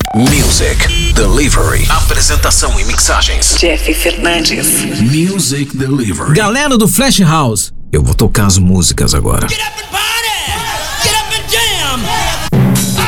Music Delivery. Apresentação e mixagens: Jeff Fernandes. Music Delivery. Galera do Flash House, Eu vou tocar as músicas agora.